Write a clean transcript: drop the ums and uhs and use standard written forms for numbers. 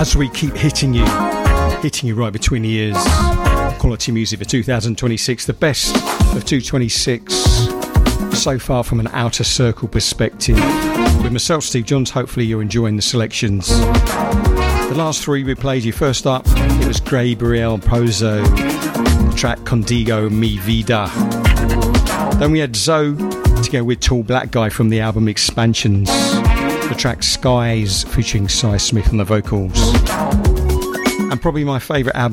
as we keep hitting you right between the ears. Quality music for 2026, the best of 226 so far from an outer circle perspective. With myself, Steve Johns, hopefully you're enjoying the selections. The last three we played you. First up, it was Gabriel Pozo, the track Contigo Mi Vida. Then we had Zoe together with Tall Black Guy from the album Expansions, the track Skies featuring Cy Smith on the vocals. And probably my favourite album